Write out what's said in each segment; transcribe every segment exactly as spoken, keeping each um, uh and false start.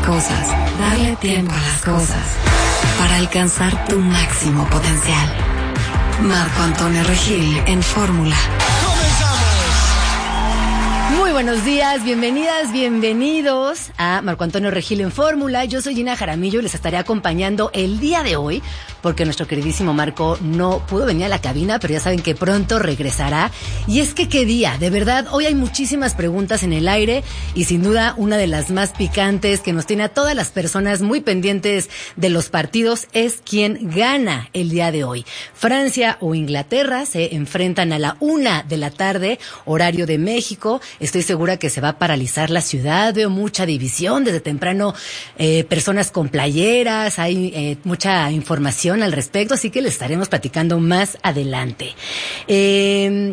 cosas, darle tiempo a las cosas, para alcanzar tu máximo potencial. Marco Antonio Regil en Fórmula. Muy buenos días, bienvenidas, bienvenidos a Marco Antonio Regil en Fórmula. Yo soy Gina Jaramillo y les estaré acompañando el día de hoy porque nuestro queridísimo Marco no pudo venir a la cabina, pero ya saben que pronto regresará. Y es que qué día, de verdad, hoy hay muchísimas preguntas en el aire y sin duda una de las más picantes que nos tiene a todas las personas muy pendientes de los partidos es quién gana el día de hoy. Francia o Inglaterra se enfrentan a la una de la tarde, horario de México. Estoy segura que se va a paralizar la ciudad, veo mucha división desde temprano, eh, personas con playeras, hay eh, mucha información al respecto, así que les estaremos platicando más adelante. Eh...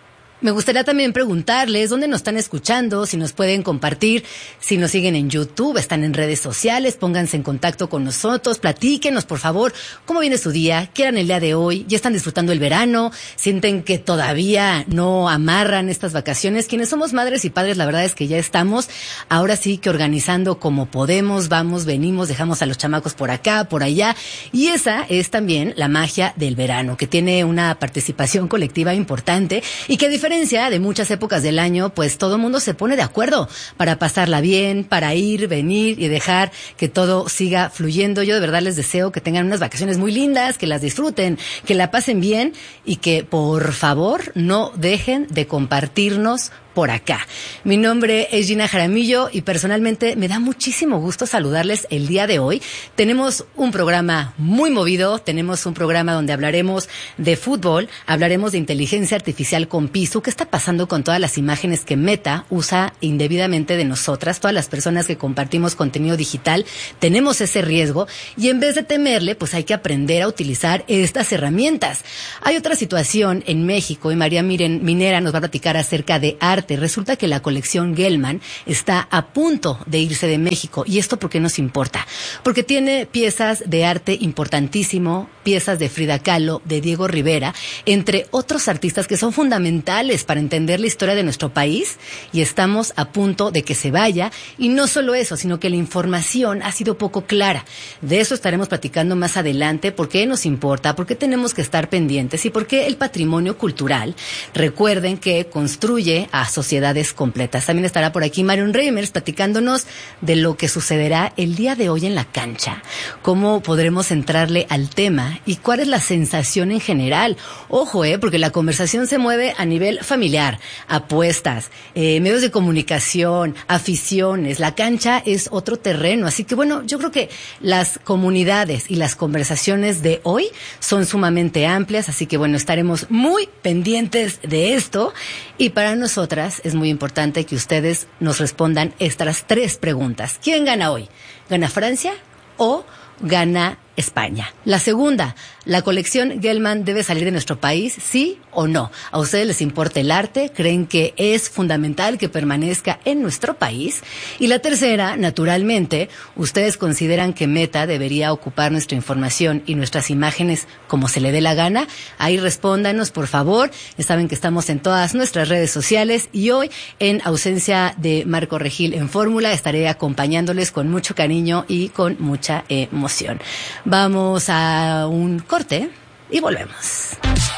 Me gustaría también preguntarles dónde nos están escuchando, si nos pueden compartir, si nos siguen en YouTube, están en redes sociales, pónganse en contacto con nosotros, platíquenos, por favor, cómo viene su día, qué eran el día de hoy, ya están disfrutando el verano, sienten que todavía no amarran estas vacaciones. Quienes somos madres y padres, la verdad es que ya estamos, ahora sí que organizando como podemos, vamos, venimos, dejamos a los chamacos por acá, por allá, y esa es también la magia del verano, que tiene una participación colectiva importante y que a diferencia de muchas épocas del año, pues todo el mundo se pone de acuerdo para pasarla bien, para ir, venir y dejar que todo siga fluyendo. Yo de verdad les deseo que tengan unas vacaciones muy lindas, que las disfruten, que la pasen bien y que por favor no dejen de compartirnos por acá. Mi nombre es Gina Jaramillo y personalmente me da muchísimo gusto saludarles el día de hoy. Tenemos un programa muy movido, tenemos un programa donde hablaremos de fútbol, hablaremos de inteligencia artificial con Pisu, qué está pasando con todas las imágenes que Meta usa indebidamente de nosotras, todas las personas que compartimos contenido digital, tenemos ese riesgo y en vez de temerle, pues hay que aprender a utilizar estas herramientas. Hay otra situación en México y María Miren, Minera nos va a platicar acerca de arte. Resulta que la colección Gelman está a punto de irse de México. ¿Y esto por qué nos importa? Porque tiene piezas de arte importantísimo, piezas de Frida Kahlo, de Diego Rivera, entre otros artistas que son fundamentales para entender la historia de nuestro país y estamos a punto de que se vaya. Y no solo eso, sino que la información ha sido poco clara. De eso estaremos platicando más adelante, por qué nos importa, por qué tenemos que estar pendientes y por qué el patrimonio cultural, recuerden que construye a sociedades completas. También estará por aquí Marion Reimers platicándonos de lo que sucederá el día de hoy en la cancha, cómo podremos entrarle al tema y cuál es la sensación en general. Ojo, eh, porque la conversación se mueve a nivel familiar, apuestas, eh, medios de comunicación, aficiones. La cancha es otro terreno, así que bueno, yo creo que las comunidades y las conversaciones de hoy son sumamente amplias, así que bueno, estaremos muy pendientes de esto y para nosotras es muy importante que ustedes nos respondan estas tres preguntas. ¿Quién gana hoy? ¿Gana Francia o gana España? La segunda, ¿la colección Gelman debe salir de nuestro país, sí o no? ¿A ustedes les importa el arte? ¿Creen que es fundamental que permanezca en nuestro país? Y la tercera, naturalmente, ¿ustedes consideran que Meta debería ocupar nuestra información y nuestras imágenes como se le dé la gana? Ahí respóndanos, por favor. Ya saben que estamos en todas nuestras redes sociales y hoy, en ausencia de Marco Regil en Fórmula, estaré acompañándoles con mucho cariño y con mucha emoción. Vamos a un corte y volvemos.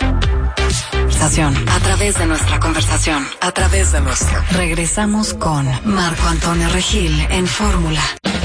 Conversación. A través de nuestra conversación. A través de nuestra. Regresamos con Marco Antonio Regil en Fórmula.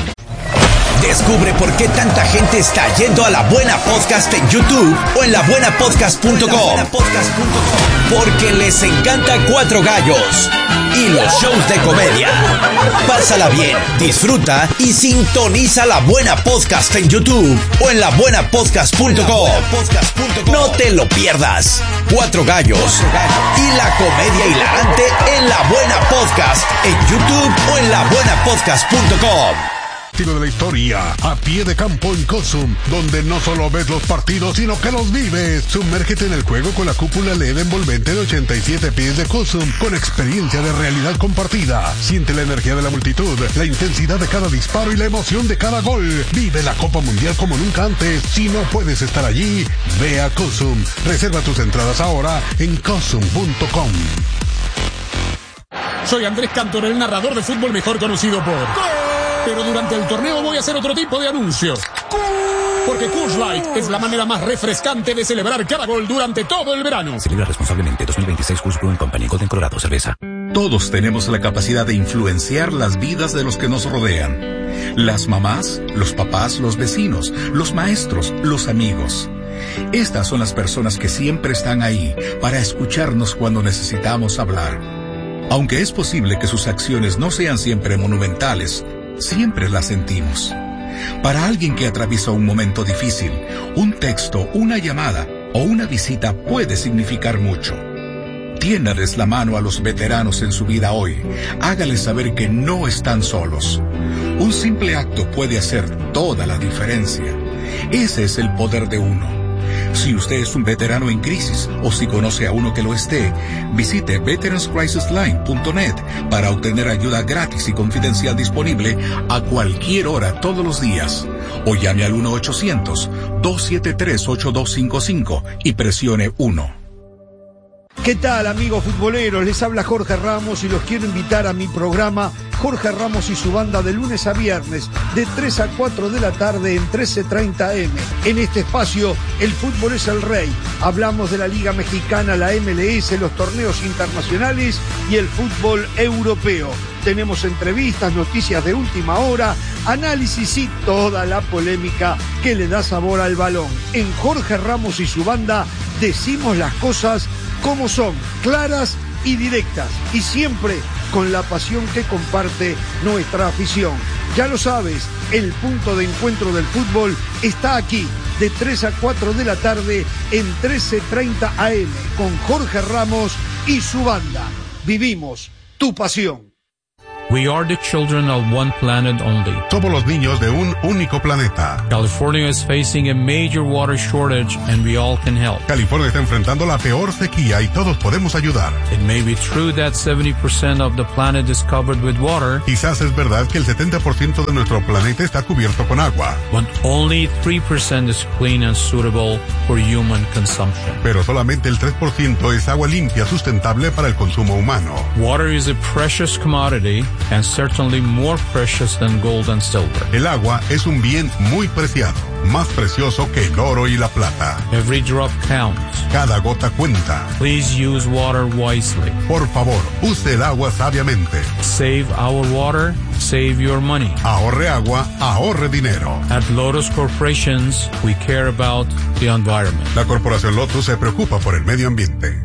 Descubre por qué tanta gente está yendo a La Buena Podcast en YouTube o en la buena podcast punto com. Porque les encanta Cuatro Gallos y los shows de comedia. Pásala bien, disfruta y sintoniza La Buena Podcast en YouTube o en la buena podcast punto com. No te lo pierdas. Cuatro Gallos y la comedia hilarante en La Buena Podcast en YouTube o en la buena podcast punto com. Estilo de la historia, a pie de campo en Cosum, donde no solo ves los partidos, sino que los vives. Sumérgete en el juego con la cúpula L E D envolvente de ochenta y siete pies de Cosum, con experiencia de realidad compartida. Siente la energía de la multitud, la intensidad de cada disparo y la emoción de cada gol. Vive la Copa Mundial como nunca antes. Si no puedes estar allí, ve a Cosum. Reserva tus entradas ahora en cosum punto com. Soy Andrés Cantor, el narrador de fútbol mejor conocido por... ¡Gol! Pero durante el torneo voy a hacer otro tipo de anuncios. Porque Coors Light es la manera más refrescante de celebrar cada gol durante todo el verano. Celebra responsablemente. Dos mil veintiséis Coors Brewing Company. Golden, Colorado. Cerveza. Todos tenemos la capacidad de influenciar las vidas de los que nos rodean. Las mamás, los papás, los vecinos, los maestros, los amigos. Estas son las personas que siempre están ahí para escucharnos cuando necesitamos hablar. Aunque es posible que sus acciones no sean siempre monumentales, siempre las sentimos. Para alguien que atraviesa un momento difícil, un texto, una llamada o una visita puede significar mucho. Tiéndales la mano a los veteranos en su vida hoy. Hágales saber que no están solos. Un simple acto puede hacer toda la diferencia. Ese es el poder de uno. Si usted es un veterano en crisis o si conoce a uno que lo esté, visite veterans crisis line punto net para obtener ayuda gratis y confidencial disponible a cualquier hora todos los días. O llame al uno ochocientos, dos siete tres, ocho dos cinco cinco y presione uno. ¿Qué tal, amigos futboleros? Les habla Jorge Ramos y los quiero invitar a mi programa Jorge Ramos y su banda de lunes a viernes de tres a cuatro de la tarde en trece treinta eme. En este espacio, el fútbol es el rey. Hablamos de la Liga Mexicana, la eme ele ese, los torneos internacionales y el fútbol europeo. Tenemos entrevistas, noticias de última hora, análisis y toda la polémica que le da sabor al balón. En Jorge Ramos y su banda decimos las cosas como son, claras y directas, y siempre con la pasión que comparte nuestra afición. Ya lo sabes, el punto de encuentro del fútbol está aquí, de tres a cuatro de la tarde en trece treinta a eme, con Jorge Ramos y su banda. Vivimos tu pasión. We are the children of one planet only. Somos los niños de un único planeta. California is facing a major water shortage and we all can help. California está enfrentando la peor sequía y todos podemos ayudar. It may be true that seventy percent of the planet is covered with water. Quizás es verdad que el setenta por ciento de nuestro planeta está cubierto con agua. But only three percent is clean and suitable for human consumption. Pero solamente el tres por ciento es agua limpia, sustentable para el consumo humano. Water is a precious commodity and certainly more precious than gold and silver. El agua es un bien muy preciado, más precioso que el oro y la plata. Every drop counts. Cada gota cuenta. Please use water wisely. Por favor, use el agua sabiamente. Save our water, save your money. Ahorre agua, ahorre dinero. At Lotus Corporations, we care about the environment. La corporación Lotus se preocupa por el medio ambiente.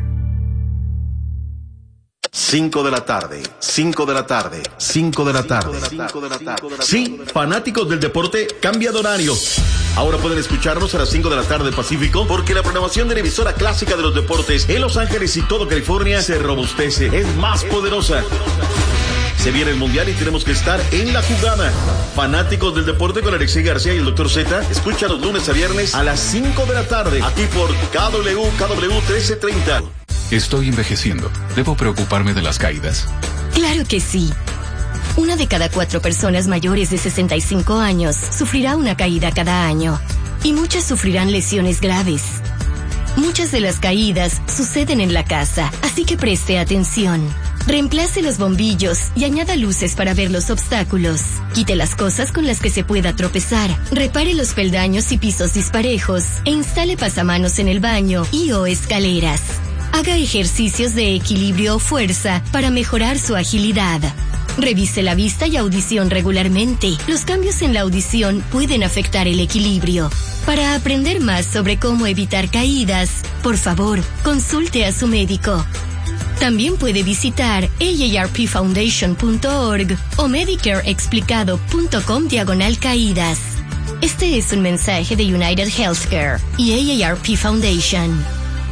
Cinco de la tarde, cinco de la tarde, cinco de la tarde. Sí, fanáticos del deporte, cambia de horario. Ahora pueden escucharnos a las cinco de la tarde Pacífico, porque la programación de la emisora clásica de los deportes en Los Ángeles y todo California se robustece, es más poderosa. Se viene el Mundial y tenemos que estar en la jugada. Fanáticos del deporte con Alexei García y el doctor Z, escucha los lunes a viernes a las cinco de la tarde, aquí por K W, K W trece treinta. Estoy envejeciendo. ¿Debo preocuparme de las caídas? Claro que sí. Una de cada cuatro personas mayores de sesenta y cinco años sufrirá una caída cada año. Y muchas sufrirán lesiones graves. Muchas de las caídas suceden en la casa, así que preste atención. Reemplace los bombillos y añada luces para ver los obstáculos. Quite las cosas con las que se pueda tropezar. Repare los peldaños y pisos disparejos. E instale pasamanos en el baño y o escaleras. Haga ejercicios de equilibrio o fuerza para mejorar su agilidad. Revise la vista y audición regularmente. Los cambios en la audición pueden afectar el equilibrio. Para aprender más sobre cómo evitar caídas, por favor, consulte a su médico. También puede visitar A A R P foundation punto org o medicareexplicado punto com diagonal caídas. Este es un mensaje de United Healthcare y A A R P Foundation.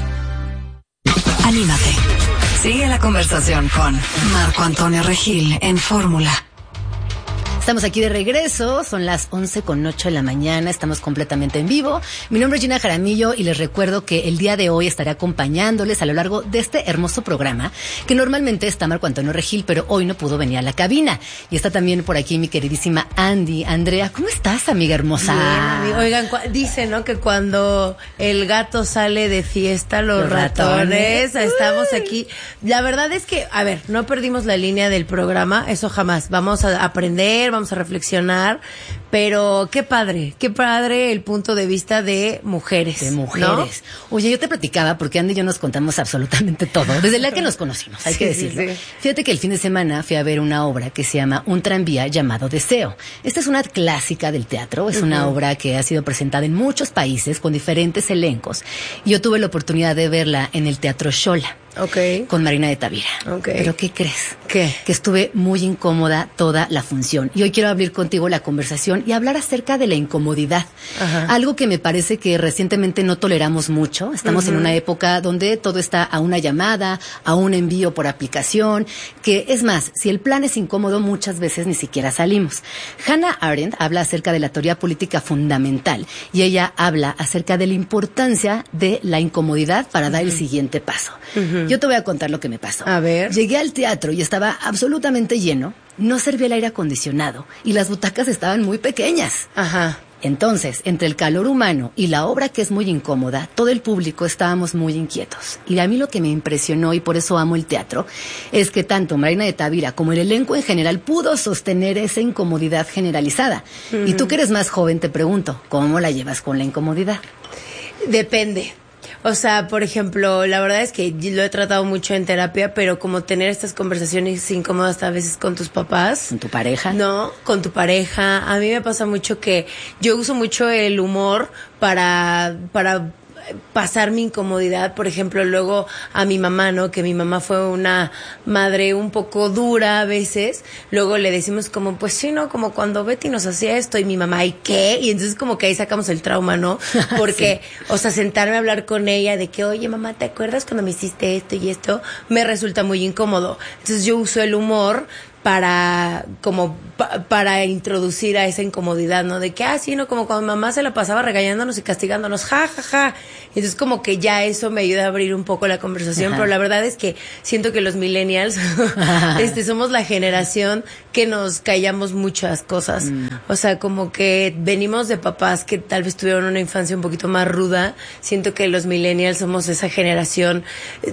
Anímate. Sigue la conversación con Marco Antonio Regil en Fórmula. Estamos aquí de regreso, son las once con ocho de la mañana, estamos completamente en vivo. Mi nombre es Gina Jaramillo y les recuerdo que el día de hoy estaré acompañándoles a lo largo de este hermoso programa, que normalmente está Marco Antonio Regil, pero hoy no pudo venir a la cabina. Y está también por aquí mi queridísima Andy. Andrea, ¿cómo estás, amiga hermosa? Bien, amigo. Oigan, cu- dice, ¿no? Que cuando el gato sale de fiesta, los, los ratones, ratones, estamos aquí. La verdad es que, a ver, no perdimos la línea del programa, eso jamás. Vamos a aprender, aprender, vamos a reflexionar, pero qué padre, qué padre el punto de vista de mujeres. De mujeres. ¿No? Oye, yo te platicaba porque Andy y yo nos contamos absolutamente todo, desde la que nos conocimos, hay sí, que decirlo. Sí, sí. Fíjate que el fin de semana fui a ver una obra que se llama Un tranvía llamado Deseo. Esta es una clásica del teatro, es uh-huh. una obra que ha sido presentada en muchos países con diferentes elencos. Y yo tuve la oportunidad de verla en el Teatro Xola. Okay. Con Marina de Tavira. Okay. Pero ¿qué crees? ¿Qué? Que estuve muy incómoda toda la función. Y hoy quiero abrir contigo la conversación y hablar acerca de la incomodidad. Ajá. Algo que me parece que recientemente no toleramos mucho. Estamos uh-huh. en una época donde todo está a una llamada, a un envío por aplicación, que es más, si el plan es incómodo, muchas veces ni siquiera salimos. Hannah Arendt habla acerca de la teoría política fundamental y ella habla acerca de la importancia de la incomodidad para uh-huh. dar el siguiente paso. Uh-huh. Yo te voy a contar lo que me pasó. A ver. Llegué al teatro y estaba absolutamente lleno, no servía el aire acondicionado y las butacas estaban muy pequeñas. Ajá. Entonces, entre el calor humano y la obra que es muy incómoda, todo el público estábamos muy inquietos. Y a mí lo que me impresionó, y por eso amo el teatro, es que tanto Marina de Tavira como el elenco en general pudo sostener esa incomodidad generalizada. Uh-huh. Y tú que eres más joven, te pregunto, ¿cómo la llevas con la incomodidad? Depende. O sea, por ejemplo, la verdad es que lo he tratado mucho en terapia, pero como tener estas conversaciones incómodas a veces con tus papás. ¿Con tu pareja? No, con tu pareja. A mí me pasa mucho que yo uso mucho el humor para, para pasar mi incomodidad. Por ejemplo, luego a mi mamá, ¿no? Que mi mamá fue una madre un poco dura a veces. Luego le decimos como, pues sí, ¿no? Como cuando Betty nos hacía esto y mi mamá, ¿y qué? Y entonces como que ahí sacamos el trauma, ¿no? Porque, sí. o sea, sentarme a hablar con ella de que, oye, mamá, ¿te acuerdas cuando me hiciste esto y esto? Me resulta muy incómodo. Entonces yo uso el humor para como pa, para introducir a esa incomodidad, ¿no? De que, ah, sí, ¿no? Como cuando mamá se la pasaba regañándonos y castigándonos, ja, ja, ja. Entonces como que ya eso me ayuda a abrir un poco la conversación. Ajá. Pero la verdad es que siento que los millennials este somos la generación que nos callamos muchas cosas. Mm. O sea, como que venimos de papás que tal vez tuvieron una infancia un poquito más ruda. Siento que los millennials somos esa generación.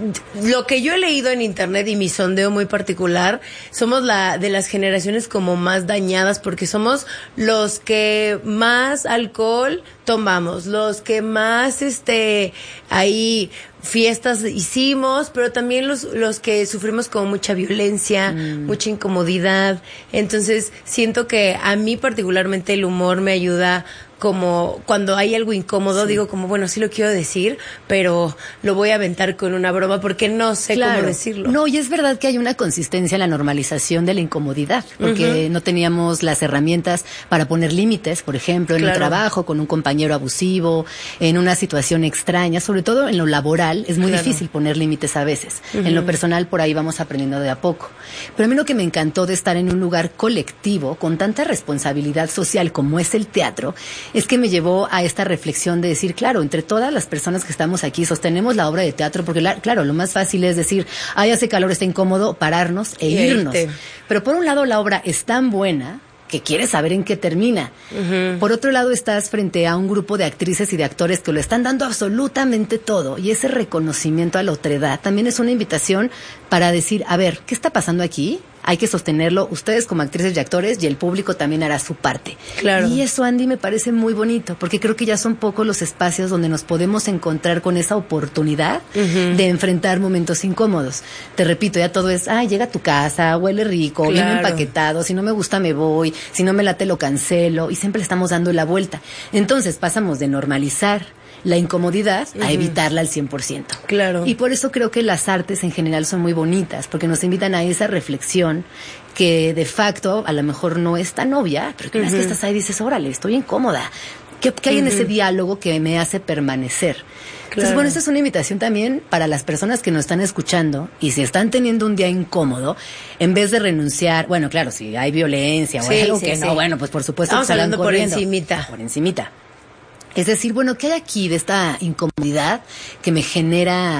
Lo que yo he leído en internet y mi sondeo muy particular, somos la de las generaciones como más dañadas porque somos los que más alcohol tomamos, los que más este ahí fiestas hicimos, pero también los los que sufrimos como mucha violencia, mm. mucha incomodidad. Entonces siento que a mí particularmente el humor me ayuda, como cuando hay algo incómodo, sí. digo como, bueno, sí lo quiero decir, pero lo voy a aventar con una broma porque no sé claro. cómo decirlo. No, y es verdad que hay una consistencia en la normalización de la incomodidad, porque uh-huh. no teníamos las herramientas para poner límites, por ejemplo, en claro. el trabajo, con un compañero abusivo, en una situación extraña, sobre todo en lo laboral, es muy claro. difícil poner límites a veces. Uh-huh. En lo personal, por ahí vamos aprendiendo de a poco. Pero a mí lo que me encantó de estar en un lugar colectivo, con tanta responsabilidad social como es el teatro, es que me llevó a esta reflexión de decir, claro, entre todas las personas que estamos aquí sostenemos la obra de teatro, porque la, claro, lo más fácil es decir, ay, hace calor, está incómodo, pararnos e y irnos. Irte. Pero por un lado la obra es tan buena que quieres saber en qué termina. Uh-huh. Por otro lado estás frente a un grupo de actrices y de actores que lo están dando absolutamente todo, y ese reconocimiento a la otredad también es una invitación para decir, a ver, ¿qué está pasando aquí? Hay que sostenerlo, ustedes como actrices y actores, y el público también hará su parte. Claro. Y eso, Andy, me parece muy bonito, porque creo que ya son pocos los espacios donde nos podemos encontrar con esa oportunidad uh-huh. de enfrentar momentos incómodos. Te repito, ya todo es, ah, llega a tu casa, huele rico, claro. viene empaquetado, si no me gusta me voy, si no me late lo cancelo, y siempre le estamos dando la vuelta. Entonces pasamos de normalizar la incomodidad uh-huh. a evitarla al cien por ciento. Claro. Y por eso creo que las artes en general son muy bonitas, porque nos invitan a esa reflexión que de facto a lo mejor no es tan obvia, pero que una uh-huh. vez que estás ahí dices, órale, estoy incómoda. ¿Qué, qué hay uh-huh. en ese diálogo que me hace permanecer? Claro. Entonces, bueno, esta es una invitación también para las personas que nos están escuchando y si están teniendo un día incómodo, en vez de renunciar, bueno, claro, si hay violencia o sí, algo sí, que sí. no, bueno, pues por supuesto estamos que salgan hablando corriendo. por encimita. Por encimita. Es decir, bueno, ¿qué hay aquí de esta incomodidad que me genera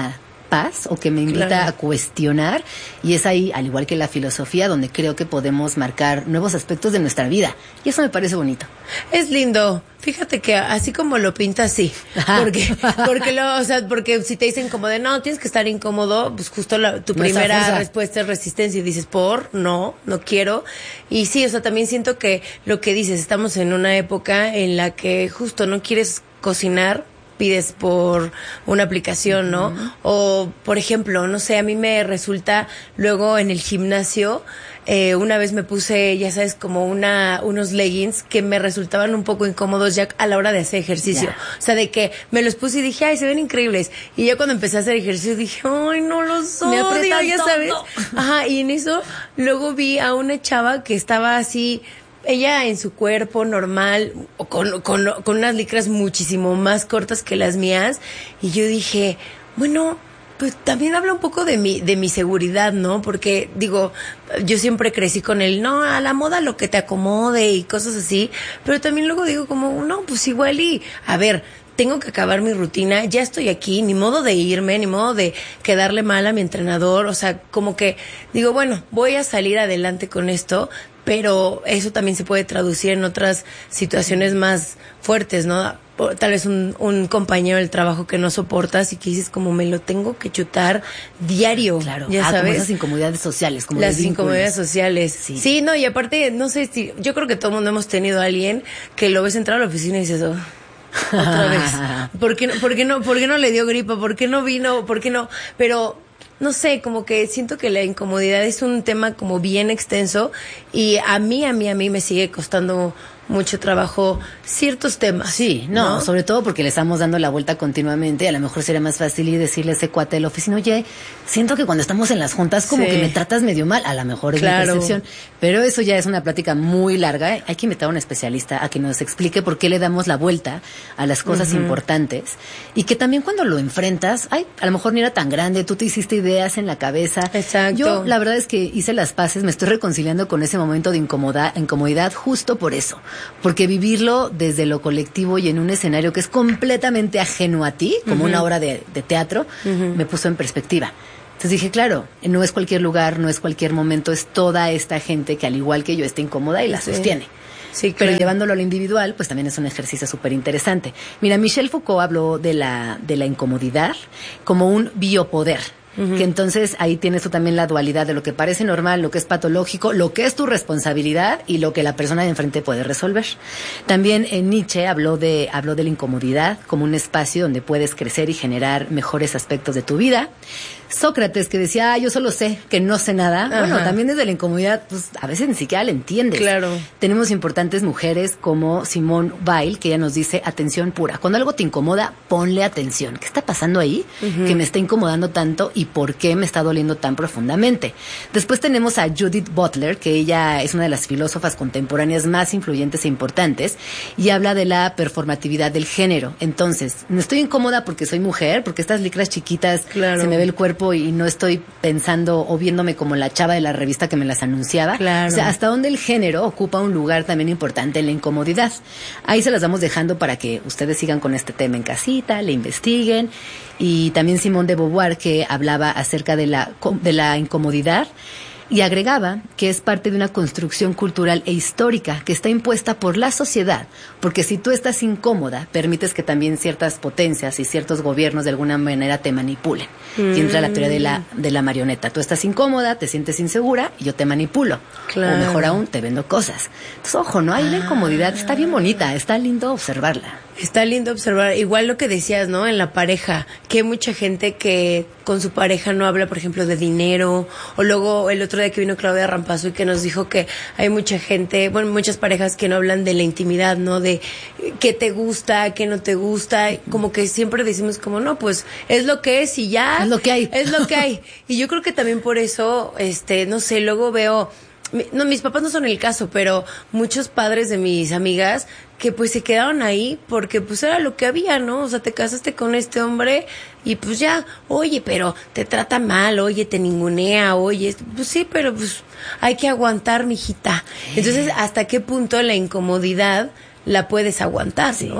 paz o que me invita claro. a cuestionar, y es ahí, al igual que la filosofía, donde creo que podemos marcar nuevos aspectos de nuestra vida, y eso me parece bonito. Es lindo. Fíjate que así como lo pintas, sí. Ajá. Porque, porque lo, o sea, porque si te dicen como de no, tienes que estar incómodo, pues justo la, tu no primera respuesta es resistencia y dices, por, no, no quiero. Y sí, o sea, también siento que lo que dices, estamos en una época en la que justo no quieres cocinar, pides por una aplicación, ¿no? Uh-huh. O, por ejemplo, no sé, a mí me resulta luego en el gimnasio, eh, una vez me puse, ya sabes, como una unos leggings que me resultaban un poco incómodos ya a la hora de hacer ejercicio. Yeah. O sea, de que me los puse y dije, ay, se ven increíbles. Y ya cuando empecé a hacer ejercicio dije, ay, no los odio, ya todo. sabes. Ajá, y en eso luego vi a una chava que estaba así, ella en su cuerpo normal, con, con, con unas licras muchísimo más cortas que las mías, y yo dije, bueno, pues también habla un poco de mi, de mi seguridad, ¿no? Porque, digo, yo siempre crecí con el, no, a la moda lo que te acomode y cosas así, pero también luego digo como, no, pues igual y, a ver, tengo que acabar mi rutina, ya estoy aquí, ni modo de irme, ni modo de quedarle mal a mi entrenador, o sea, como que digo, bueno, voy a salir adelante con esto, pero eso también se puede traducir en otras situaciones más fuertes, ¿no? Tal vez un, un compañero del trabajo que no soportas y que dices como me lo tengo que chutar diario. Claro, ya ah, sabes. Como esas incomodidades sociales. Como las incomodidades sociales. Sí. sí, no, y aparte, no sé, si yo creo que todo el mundo hemos tenido a alguien que lo ves entrar a la oficina y dices, oh, otra vez. ¿Por qué, por qué no, por qué no le dio gripa? ¿Por qué no vino? ¿Por qué no? Pero no sé, como que siento que la incomodidad es un tema como bien extenso y a mí, a mí, a mí me sigue costando mucho trabajo ciertos temas. Sí, no, ¿no? Sobre todo porque le estamos dando la vuelta continuamente. A lo mejor sería más fácil y decirle a ese cuate de la oficina, oye, siento que cuando estamos en las juntas como sí. que me tratas medio mal. A lo mejor es claro. mi percepción. Pero eso ya es una plática muy larga. Hay que invitar a un especialista a que nos explique por qué le damos la vuelta a las cosas uh-huh. importantes. Y que también cuando lo enfrentas, ay, a lo mejor ni era tan grande, tú te hiciste ideas en la cabeza. Exacto. Yo, la verdad es que hice las paces, me estoy reconciliando con ese momento de incomodidad, incomodidad justo por eso. Porque vivirlo desde lo colectivo y en un escenario que es completamente ajeno a ti, como uh-huh. una obra de, de teatro, uh-huh. me puso en perspectiva. Entonces dije, claro, no es cualquier lugar, no es cualquier momento, es toda esta gente que al igual que yo está incómoda y la sí. sostiene. Sí, claro. Pero llevándolo a lo individual, pues también es un ejercicio súper interesante. Mira, Michel Foucault habló de la, de la incomodidad como un biopoder. Uh-huh. Que entonces ahí tienes tú también la dualidad de lo que parece normal, lo que es patológico, lo que es tu responsabilidad y lo que la persona de enfrente puede resolver. También eh, Nietzsche habló de, habló de la incomodidad como un espacio donde puedes crecer y generar mejores aspectos de tu vida. Sócrates, que decía, ah, yo solo sé que no sé nada. Ajá. Bueno, también desde la incomodidad, pues a veces ni siquiera le entiendes. Claro. Tenemos importantes mujeres como Simone Weil, que ella nos dice atención pura. Cuando algo te incomoda, ponle atención. ¿Qué está pasando ahí? Uh-huh. Que me está incomodando tanto y por qué me está doliendo tan profundamente. Después tenemos a Judith Butler, que ella es una de las filósofas contemporáneas más influyentes e importantes y habla de la performatividad del género. Entonces, no estoy incómoda porque soy mujer, porque estas licras chiquitas claro. se me ve el cuerpo y no estoy pensando o viéndome como la chava de la revista que me las anunciaba. Claro. O sea, hasta donde el género ocupa un lugar también importante en la incomodidad. Ahí se las vamos dejando para que ustedes sigan con este tema en casita, le investiguen. Y también Simone de Beauvoir, que hablaba acerca de la, de la incomodidad. Y agregaba que es parte de una construcción cultural e histórica que está impuesta por la sociedad, porque si tú estás incómoda, permites que también ciertas potencias y ciertos gobiernos de alguna manera te manipulen. Mm. Y entra la teoría de la, de la marioneta. Tú estás incómoda, te sientes insegura y yo te manipulo. Claro. O mejor aún, te vendo cosas. Entonces, ojo, ¿no? Hay una incomodidad, está bien bonita, está lindo observarla. Está lindo observar, igual lo que decías, ¿no? En la pareja, que hay mucha gente que con su pareja no habla, por ejemplo, de dinero, o luego el otro día que vino Claudia Rampazo y que nos dijo que hay mucha gente, bueno, muchas parejas que no hablan de la intimidad, ¿no? De qué te gusta, qué no te gusta, como que siempre decimos como, no, pues es lo que es y ya. Es lo que hay. Es lo que hay. Y yo creo que también por eso, este, no sé, luego veo, no, mis papás no son el caso, pero muchos padres de mis amigas que pues se quedaron ahí porque pues era lo que había, ¿no? O sea, te casaste con este hombre y pues ya, oye, pero te trata mal, oye, te ningunea, oye, pues sí, pero pues hay que aguantar, mijita. Entonces, ¿hasta qué punto la incomodidad la puedes aguantar, sí. no?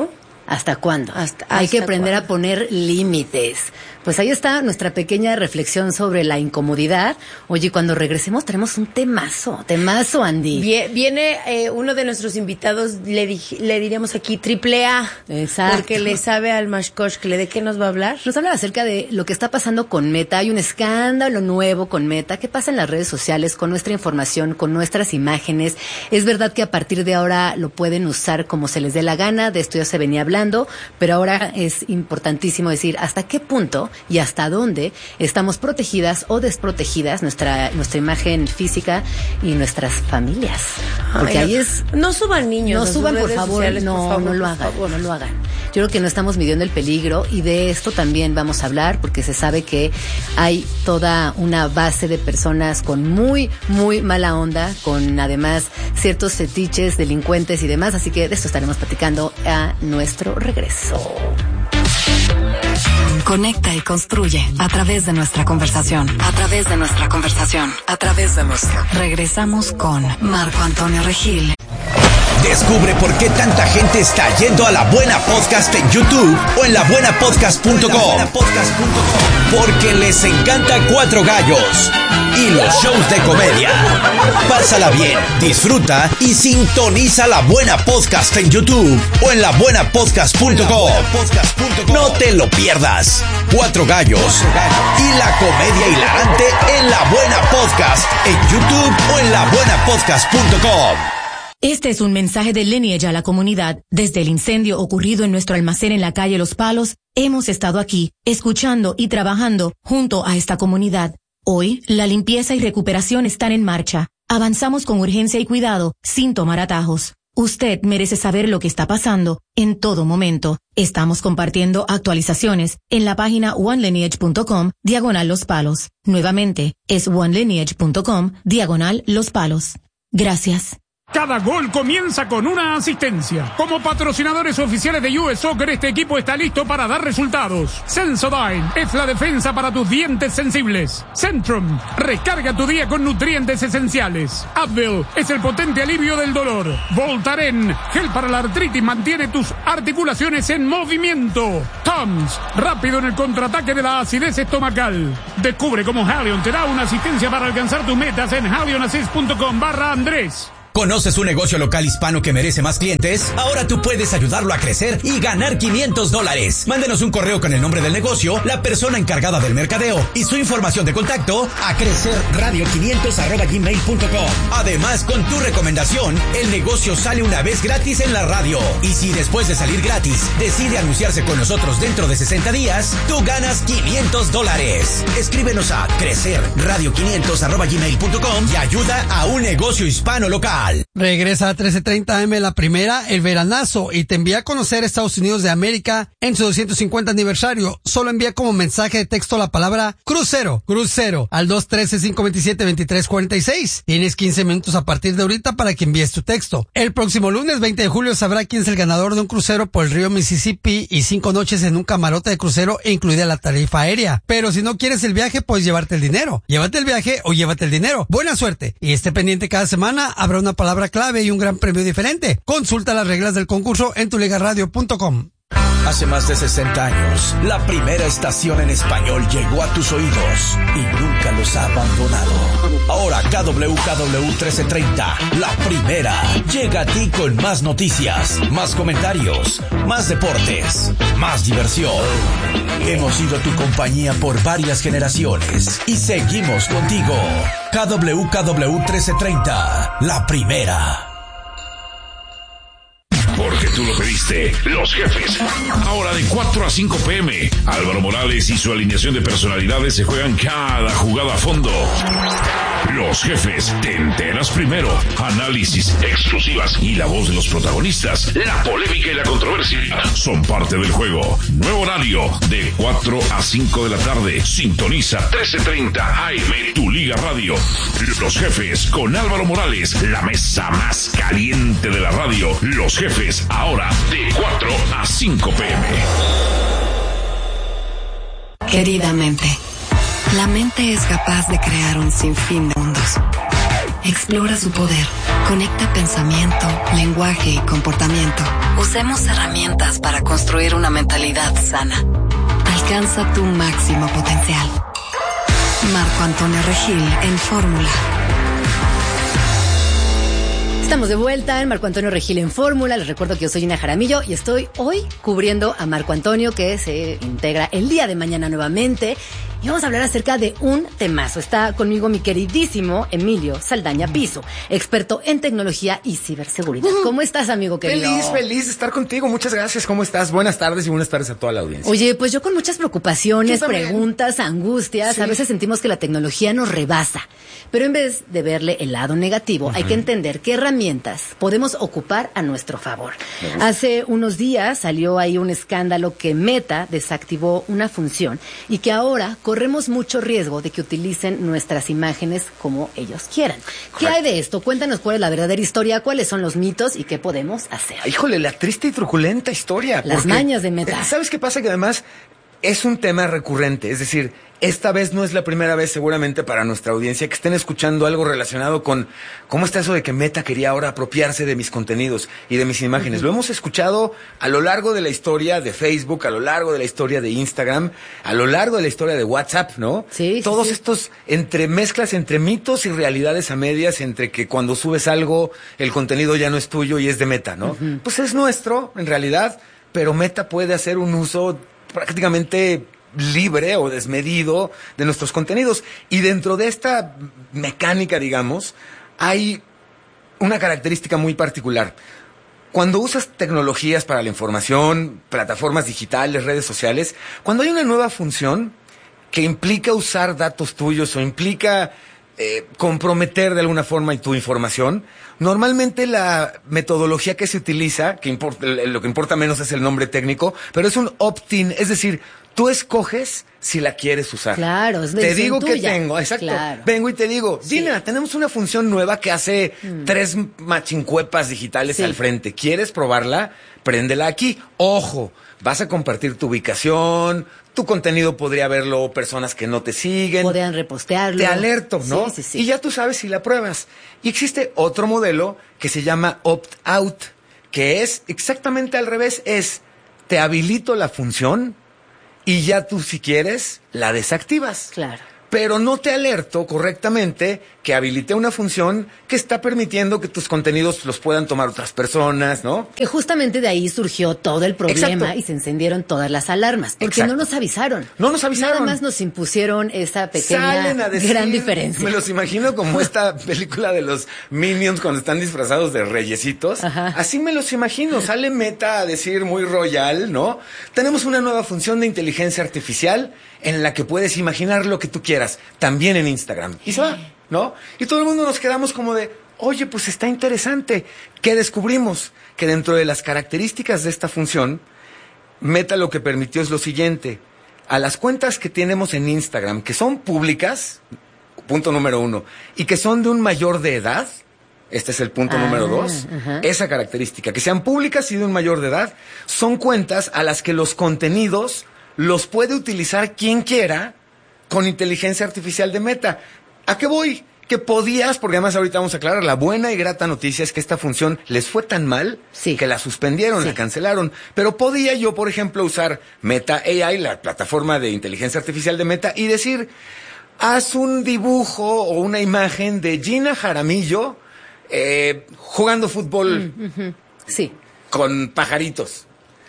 ¿hasta cuándo? Hasta, Hay hasta que aprender cuándo. a poner límites. Pues ahí está nuestra pequeña reflexión sobre la incomodidad. Oye, cuando regresemos tenemos un temazo, temazo, Andy. Vie- Viene eh, uno de nuestros invitados, le, dij- le diríamos aquí triple A. Exacto. Porque le sabe al Mashkosh. ¿De qué nos va a hablar? Nos habla acerca de lo que está pasando con Meta. Hay un escándalo nuevo con Meta. ¿Qué pasa en las redes sociales con nuestra información, con nuestras imágenes? Es verdad que a partir de ahora lo pueden usar como se les dé la gana. De esto ya se venía hablando, pero ahora es importantísimo decir hasta qué punto y hasta dónde estamos protegidas o desprotegidas nuestra nuestra imagen física y nuestras familias. Porque Ay, ahí no, es... No suban niños. No a sus suban, por redes favor, sociales, no, por favor, no lo por hagan, favor. no lo hagan. Yo creo que no estamos midiendo el peligro y de esto también vamos a hablar porque se sabe que hay toda una base de personas con muy, muy mala onda, con además ciertos fetiches, delincuentes y demás, así que de esto estaremos platicando a nuestro regreso. Conecta y construye a través de nuestra conversación, a través de nuestra conversación, a través de nuestra. Regresamos con Marco Antonio Regil. Descubre por qué tanta gente está yendo a La Buena Podcast en YouTube o en la buena podcast punto com. Porque les encanta Cuatro Gallos y los shows de comedia. Pásala bien, disfruta y sintoniza La Buena Podcast en YouTube o en la buena podcast punto com. No te lo pierdas. Cuatro Gallos y la comedia hilarante en La Buena Podcast en YouTube o en la buena podcast punto com. Este es un mensaje de Lineage a la comunidad. Desde el incendio ocurrido en nuestro almacén en la calle Los Palos, hemos estado aquí, escuchando y trabajando junto a esta comunidad. Hoy, la limpieza y recuperación están en marcha. Avanzamos con urgencia y cuidado, sin tomar atajos. Usted merece saber lo que está pasando en todo momento. Estamos compartiendo actualizaciones en la página one lineage punto com, diagonal Los Palos. Nuevamente, es one lineage punto com, diagonal Los Palos. Gracias. Cada gol comienza con una asistencia. Como patrocinadores oficiales de U S Soccer, este equipo está listo para dar resultados. Sensodyne es la defensa para tus dientes sensibles. Centrum, recarga tu día con nutrientes esenciales. Advil es el potente alivio del dolor. Voltaren, gel para la artritis, mantiene tus articulaciones en movimiento. Tums, rápido en el contraataque de la acidez estomacal. Descubre cómo Halion te da una asistencia para alcanzar tus metas en halionassist punto com barra Andrés. ¿Conoces un negocio local hispano que merece más clientes? Ahora tú puedes ayudarlo a crecer y ganar quinientos dólares. Mándenos un correo con el nombre del negocio, la persona encargada del mercadeo y su información de contacto a crecerradio quinientos arroba gmail punto com. Además, con tu recomendación, el negocio sale una vez gratis en la radio. Y si después de salir gratis decide anunciarse con nosotros dentro de sesenta días, tú ganas quinientos dólares. Escríbenos a crecerradio quinientos arroba gmail punto com y ayuda a un negocio hispano local. Regresa a trece treinta A M la primera, el veranazo, y te envía a conocer Estados Unidos de América en su doscientos cincuenta aniversario. Solo envía como mensaje de texto la palabra crucero, crucero, al dos uno tres, cinco dos siete, dos tres cuatro seis. Tienes quince minutos a partir de ahorita para que envíes tu texto. El próximo lunes veinte de julio sabrá quién es el ganador de un crucero por el río Mississippi y cinco noches en un camarote de crucero e incluida la tarifa aérea. Pero si no quieres el viaje, puedes llevarte el dinero. Llévate el viaje o llévate el dinero. Buena suerte. Y esté pendiente cada semana, habrá una palabra clave y un gran premio diferente. Consulta las reglas del concurso en tu liga radio punto com. Hace más de sesenta años, la primera estación en español llegó a tus oídos y nunca los ha abandonado. Ahora K W K W trece treinta, la primera, llega a ti con más noticias, más comentarios, más deportes, más diversión. Hemos sido tu compañía por varias generaciones y seguimos contigo. K W K W trece treinta, la primera. Porque tú lo pediste, Los Jefes. Ahora de cuatro a cinco pm, Álvaro Morales y su alineación de personalidades se juegan cada jugada a fondo. Los Jefes, te enteras primero. Análisis, exclusivas y la voz de los protagonistas. La polémica y la controversia son parte del juego. Nuevo horario, de cuatro a cinco de la tarde. Sintoniza trece treinta A M, tu Liga Radio. Los Jefes, con Álvaro Morales, la mesa más caliente de la radio. Los Jefes, ahora de cuatro a cinco pm. Querida mente, la mente es capaz de crear un sinfín de mundos. Explora su poder, Conecta pensamiento, lenguaje y comportamiento. Usemos herramientas para construir una mentalidad sana. Alcanza tu máximo potencial. Marco Antonio Regil en Fórmula. Estamos de vuelta en Marco Antonio Regil en Fórmula. Les recuerdo que yo soy Gina Jaramillo y estoy hoy cubriendo a Marco Antonio, que se integra el día de mañana nuevamente. Y vamos a hablar acerca de un temazo. Está conmigo mi queridísimo Emilio Saldaña Piso, experto en tecnología y ciberseguridad. Uh, ¿Cómo estás, amigo querido? Feliz, feliz de estar contigo. Muchas gracias. ¿Cómo estás? Buenas tardes y buenas tardes a toda la audiencia. Oye, pues yo con muchas preocupaciones, preguntas, angustias. Sí. A veces sentimos que la tecnología nos rebasa. Pero en vez de verle el lado negativo, uh-huh. hay que entender qué herramientas podemos ocupar a nuestro favor. Hace unos días salió ahí un escándalo que Meta desactivó una función y que ahora corremos mucho riesgo de que utilicen nuestras imágenes como ellos quieran. ¿Qué Correcto. Hay de esto? Cuéntanos cuál es la verdadera historia, cuáles son los mitos y qué podemos hacer. Híjole, la triste y truculenta historia. Las mañas de Meta. ¿Sabes qué pasa? Que además es un tema recurrente, es decir, esta vez no es la primera vez seguramente para nuestra audiencia que estén escuchando algo relacionado con cómo está eso de que Meta quería ahora apropiarse de mis contenidos y de mis imágenes. Uh-huh. Lo hemos escuchado a lo largo de la historia de Facebook, a lo largo de la historia de Instagram, a lo largo de la historia de WhatsApp, ¿no? Sí. Todos sí, estos entremezclas entre mitos y realidades a medias, entre que cuando subes algo el contenido ya no es tuyo y es de Meta, ¿no? Uh-huh. Pues es nuestro, en realidad, pero Meta puede hacer un uso prácticamente libre o desmedido de nuestros contenidos. Y dentro de esta mecánica, digamos, hay una característica muy particular. Cuando usas tecnologías para la información, plataformas digitales, redes sociales, cuando hay una nueva función que implica usar datos tuyos o implica eh, comprometer de alguna forma tu información, normalmente la metodología que se utiliza, que importa, lo que importa menos es el nombre técnico, pero es un opt-in, es decir, tú escoges si la quieres usar. Claro, es Te digo tuya. que tengo, exacto. Claro. Vengo y te digo, sí. Gina, tenemos una función nueva que hace mm. tres machincuepas digitales sí. al frente. ¿Quieres probarla? Préndela aquí. Ojo, vas a compartir tu ubicación, tu contenido podría verlo personas que no te siguen. Podrían repostearlo. Te alerto, ¿no? Sí, sí, sí. Y ya tú sabes si la pruebas. Y existe otro modelo que se llama opt-out, que es exactamente al revés. Es, te habilito la función y ya tú, si quieres, la desactivas. Claro. Pero no te alerto correctamente que habilité una función que está permitiendo que tus contenidos los puedan tomar otras personas, ¿no? Que justamente de ahí surgió todo el problema. Exacto. Y se encendieron todas las alarmas. Porque Exacto. no nos avisaron. No nos avisaron. Nada más nos impusieron esa pequeña Salen a decir, gran diferencia. Me los imagino como esta película de los Minions cuando están disfrazados de reyesitos. Ajá. Así me los imagino. Sale Meta a decir muy royal, ¿no? Tenemos una nueva función de inteligencia artificial en la que puedes imaginar lo que tú quieras, también en Instagram. Y se va, ¿no? Y todo el mundo nos quedamos como de, oye, pues está interesante. ¿Qué descubrimos? Que dentro de las características de esta función, Meta lo que permitió es lo siguiente. A las cuentas que tenemos en Instagram, que son públicas, punto número uno, y que son de un mayor de edad, este es el punto ah, número dos, uh-huh. esa característica, que sean públicas y de un mayor de edad, son cuentas a las que los contenidos los puede utilizar quien quiera con inteligencia artificial de Meta. ¿A qué voy? Que podías, porque además ahorita vamos a aclarar, la buena y grata noticia es que esta función les fue tan mal sí. que la suspendieron, sí. la cancelaron. Pero podía yo, por ejemplo, usar Meta A I, la plataforma de inteligencia artificial de Meta, y decir, haz un dibujo o una imagen de Gina Jaramillo eh, jugando fútbol mm, uh-huh. sí. con pajaritos.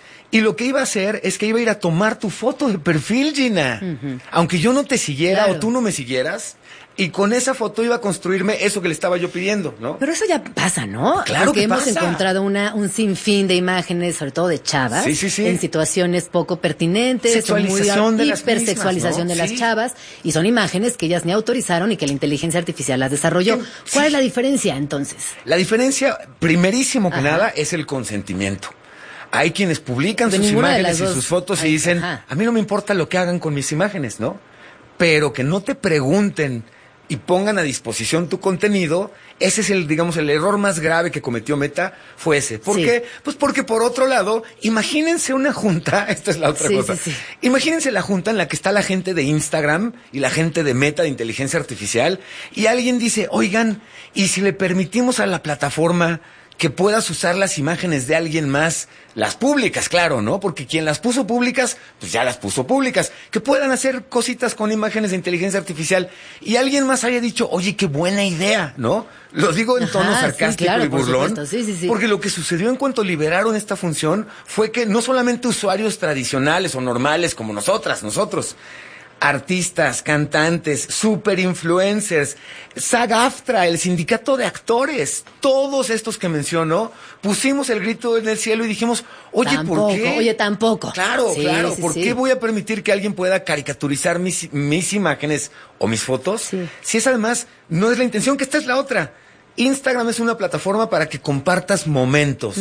Y lo que iba a hacer es que iba a ir a tomar tu foto de perfil, Gina. Uh-huh. Aunque yo no te siguiera claro. o tú no me siguieras. Y con esa foto iba a construirme eso que le estaba yo pidiendo, ¿no? Pero eso ya pasa, ¿no? Claro Porque que hemos pasa. encontrado una, un sinfín de imágenes, sobre todo de chavas. Sí, sí, sí. En situaciones poco pertinentes. Sexualización de las hipersexualización mismas, ¿no? de las sí. chavas. Y son imágenes que ellas ni autorizaron y que la inteligencia artificial las desarrolló. Sí. ¿Cuál es la diferencia, entonces? La diferencia, primerísimo que Ajá. nada, es el consentimiento. Hay quienes publican de sus imágenes y sus fotos Ay, y dicen, ajá. a mí no me importa lo que hagan con mis imágenes, ¿no? Pero que no te pregunten y pongan a disposición tu contenido. Ese es el, digamos, el error más grave que cometió Meta, fue ese. ¿Por Sí. qué? Pues porque por otro lado, imagínense una junta, esta es la otra Sí, cosa. sí, sí. Imagínense la junta en la que está la gente de Instagram y la gente de Meta de inteligencia artificial y alguien dice, oigan, ¿y si le permitimos a la plataforma que puedas usar las imágenes de alguien más, las públicas, claro, ¿no? Porque quien las puso públicas, pues ya las puso públicas, que puedan hacer cositas con imágenes de inteligencia artificial y alguien más haya dicho, oye, qué buena idea, ¿no? Lo digo en tono Ajá, sí, sarcástico claro, y por burlón, supuesto. Sí, sí, sí. porque lo que sucedió en cuanto liberaron esta función fue que no solamente usuarios tradicionales o normales como nosotras, nosotros, artistas, cantantes, super influencers, SAG-AFTRA, el sindicato de actores, todos estos que menciono, pusimos el grito en el cielo y dijimos, oye, Tampoco, ¿por qué? oye, tampoco. Claro, Sí, claro, sí, ¿por sí. qué voy a permitir que alguien pueda caricaturizar mis, mis imágenes o mis fotos? Si es además, no es la intención, que esta es la otra. Instagram es una plataforma para que compartas momentos.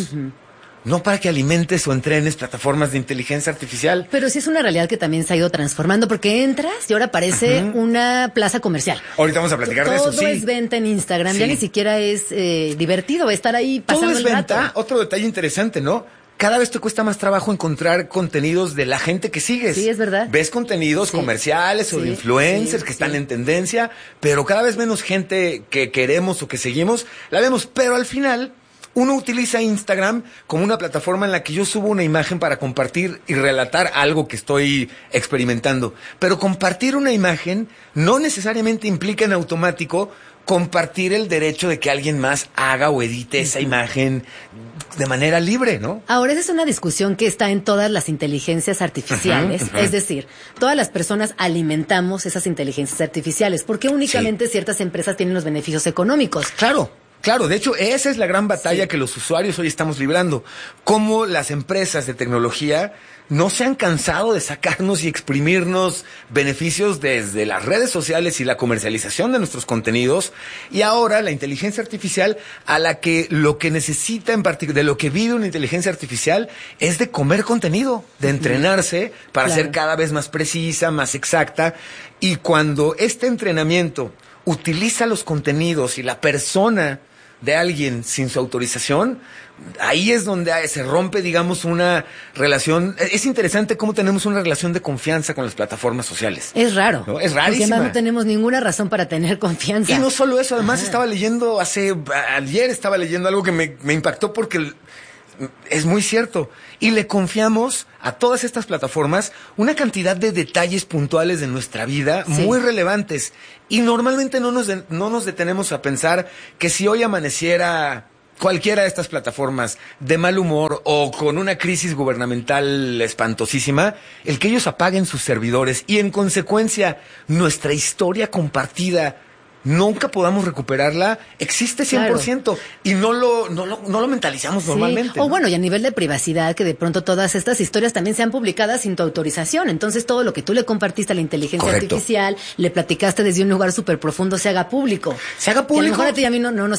No para que alimentes o entrenes plataformas de inteligencia artificial. Pero sí es una realidad que también se ha ido transformando porque entras y ahora parece Ujú. una plaza comercial. Ahorita vamos a platicar Todo de eso, sí. es venta en Instagram, Sí. ya ni siquiera es eh, divertido estar ahí pasando Todo es el rato. venta. Otro detalle interesante, ¿no? Cada vez te cuesta más trabajo encontrar contenidos de la gente que sigues. Sí, es verdad. Ves contenidos Sí. comerciales o Sí, de influencers sí, que están sí. en tendencia, pero cada vez menos gente que queremos o que seguimos la vemos. Pero al final, uno utiliza Instagram como una plataforma en la que yo subo una imagen para compartir y relatar algo que estoy experimentando. Pero compartir una imagen no necesariamente implica en automático compartir el derecho de que alguien más haga o edite esa imagen de manera libre, ¿no? Ahora, esa es una discusión que está en todas las inteligencias artificiales. Ujú, ujú. Es decir, todas las personas alimentamos esas inteligencias artificiales porque únicamente ciertas empresas tienen los beneficios económicos. Claro. Claro, de hecho, esa es la gran batalla que los usuarios hoy estamos librando. Cómo las empresas de tecnología no se han cansado de sacarnos y exprimirnos beneficios desde las redes sociales y la comercialización de nuestros contenidos. Y ahora la inteligencia artificial, a la que lo que necesita en particular, de lo que vive una inteligencia artificial, es de comer contenido, de entrenarse para Claro. ser cada vez más precisa, más exacta. Y cuando este entrenamiento utiliza los contenidos y la persona de alguien sin su autorización, ahí es donde se rompe, digamos, una relación. Es interesante cómo tenemos una relación de confianza con las plataformas sociales. Es raro. ¿No? Es Porque rarísima. además no tenemos ninguna razón para tener confianza. Y no solo eso, además estaba leyendo hace, ayer estaba leyendo algo que me, me impactó porque es muy cierto. Y le confiamos a todas estas plataformas una cantidad de detalles puntuales de nuestra vida Sí. muy relevantes. Y normalmente no nos, de- no nos detenemos a pensar que si hoy amaneciera cualquiera de estas plataformas de mal humor o con una crisis gubernamental espantosísima, el que ellos apaguen sus servidores y en consecuencia nuestra historia compartida nunca podamos recuperarla, existe cien por ciento y no lo, no lo, no lo mentalizamos Sí. normalmente. O ¿no? bueno, y a nivel de privacidad, que de pronto todas estas historias también sean publicadas sin tu autorización. Entonces todo lo que tú le compartiste a la inteligencia Correcto. artificial, le platicaste desde un lugar súper profundo, se haga público. Se haga Que a lo público. mejor a ti y a mí no, no nos